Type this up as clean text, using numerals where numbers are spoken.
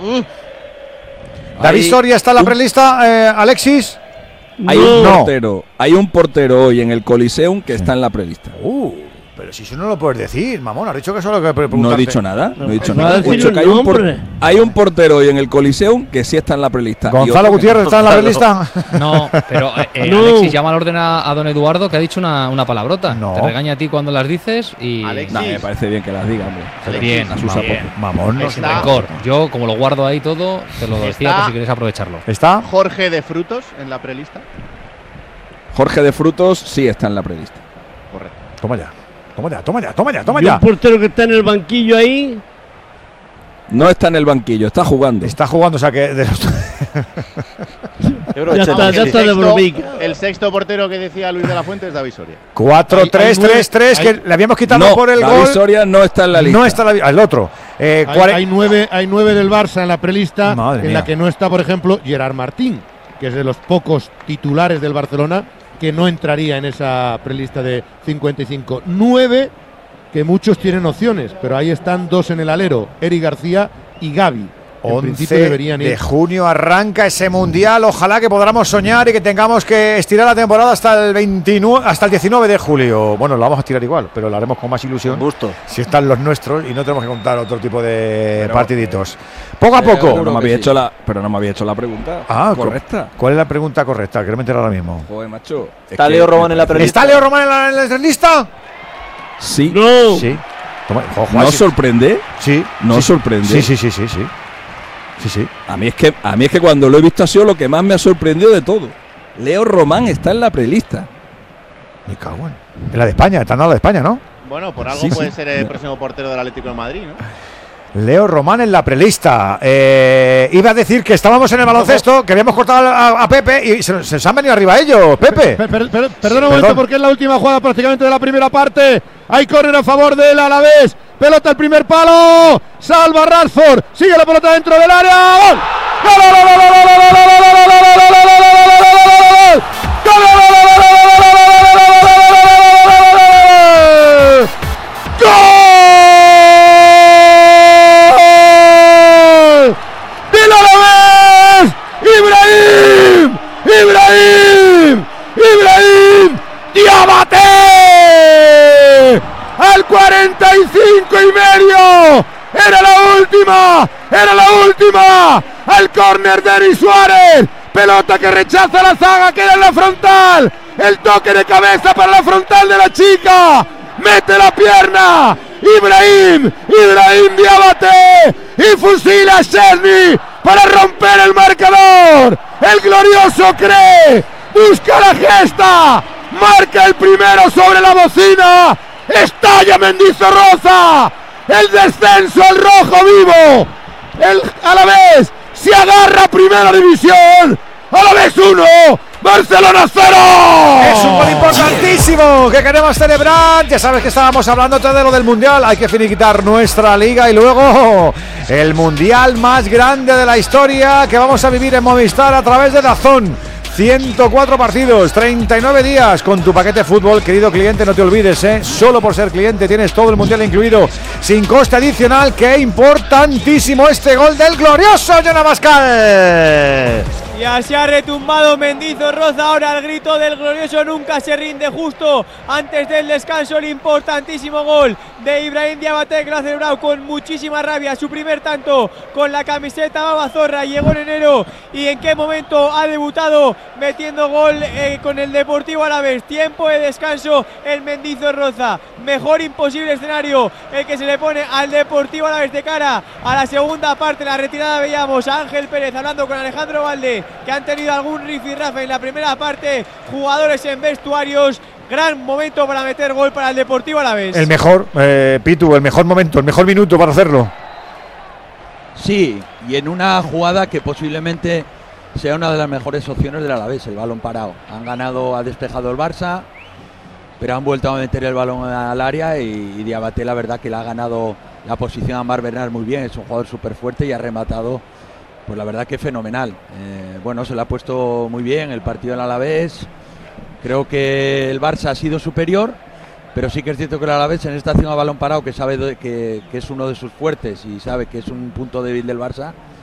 David Soria está en la prelista, Alexis. Hay un portero hoy en el Coliseum que está en la prelista. Pero si eso no lo puedes decir, mamón, has dicho que eso es lo que preguntaste. No he dicho nada, no he dicho nada. decir He dicho que el hay un portero hoy en el Coliseum que sí está en la prelista. Gonzalo Gutiérrez está en la prelista. No, pero Alexis, llama al orden a don Eduardo, que ha dicho una palabrota. No. Te regaña a ti cuando las dices y… Alexis. Me parece bien que las diga, hombre. Bien, A sus apoyos. Mamón, no sin rencor. Yo, como lo guardo ahí todo, te lo decía por si quieres aprovecharlo. ¿Está? Jorge de Frutos en la prelista. Jorge de Frutos sí está en la prelista. Correcto. Toma ya. Toma Y ya. un portero que está en el banquillo ahí. No está en el banquillo, está jugando. Está jugando, o sea que. Ya está de bromica. El sexto portero que decía Luis de la Fuente es David Soria. 4-3-3-3, que le habíamos quitado por el David gol. Soria no está en la lista. No está el otro. Hay nueve del Barça en la prelista, Madre en mía. la que no está, por ejemplo, Gerard Martín, que es de los pocos titulares del Barcelona que no entraría en esa prelista de 55. 9 que muchos tienen opciones, pero ahí están 2 en el alero, Eric García y Gavi. En principio 11 deberían ir. de junio arranca ese mundial. Ojalá que podamos soñar y que tengamos que estirar la temporada hasta el 19 de julio. Bueno, lo vamos a estirar igual, pero lo haremos con más ilusión. Si están los nuestros y no tenemos que contar otro tipo de partiditos. Poco a poco. Pero no me había hecho la pregunta correcta. ¿Cuál es la pregunta correcta? Que no me entero ahora mismo. Joder, macho. ¿Está Leo Román en la prelista? ¿Está Leo Román en la lista? Sí. No. Sí. Toma, ¿No sorprende? Sí. ¿No sorprende? Sí. A mí es que cuando lo he visto ha sido lo que más me ha sorprendido de todo. Leo Román está en la prelista. Me cago en la de España, está en la de España, ¿no? Bueno, por algo puede ser el próximo portero del Atlético de Madrid, ¿no? Leo Román en la prelista. Iba a decir que estábamos en el baloncesto, que habíamos cortado a Pepe y se han venido arriba ellos. Pepe. Perdona un momento, porque es la última jugada prácticamente de la primera parte. Hay córner a favor del Alavés. Pelota al primer palo. Salva Rashford. Sigue la pelota dentro del área. ¡Gol! ¡Ibrahim! ¡Diabate! ¡Al 45,5! ¡Era la última! ¡Al córner de Denis Suárez! Pelota que rechaza la zaga, queda en la frontal. El toque de cabeza para la frontal de la chica. Mete la pierna. Ibrahim Diabate y fusila a Szczęsny para romper el marcador. El glorioso cree, busca la gesta, marca el primero sobre la bocina. Estalla Mendizorroza, el descenso al rojo vivo. El Alavés se agarra a primera división. Alavés 1, Barcelona 0. Es un gol importantísimo que queremos celebrar. Ya sabes que estábamos hablando todo de lo del mundial. Hay que finiquitar nuestra liga y luego el mundial más grande de la historia que vamos a vivir en Movistar a través de DAZN. 104 partidos, 39 días con tu paquete fútbol, querido cliente, no te olvides, solo por ser cliente tienes todo el mundial incluido, sin coste adicional. ¡Qué importantísimo este gol del glorioso Jon Abascal! Y así ha retumbado Mendizorroza, ahora el grito del glorioso nunca se rinde, justo antes del descanso el importantísimo gol de Ibrahim Diabate, que lo ha celebrado con muchísima rabia, su primer tanto con la camiseta babazorra, llegó en enero y en qué momento ha debutado metiendo gol con el Deportivo Alavés. Tiempo de descanso el Mendizorroza, mejor imposible escenario el que se le pone al Deportivo Alavés de cara a la segunda parte. La retirada veíamos a Ángel Pérez hablando con Alejandro Valde, que han tenido algún rifirrafe en la primera parte, jugadores en vestuarios. Gran momento para meter gol para el Deportivo Alavés. El mejor, Pitu, el mejor momento, el mejor minuto para hacerlo. Sí, y en una jugada que posiblemente sea una de las mejores opciones del Alavés, el balón parado. Han ganado, ha despejado el Barça, pero han vuelto a meter el balón al área y Diabate, la verdad que le ha ganado la posición a Marc Bernat muy bien. Es un jugador súper fuerte y ha rematado, pues la verdad que fenomenal. Bueno, se le ha puesto muy bien el partido del Alavés. Creo que el Barça ha sido superior, pero sí que es cierto que el Alavés en esta acción a balón parado, que sabe que es uno de sus fuertes y sabe que es un punto débil del Barça,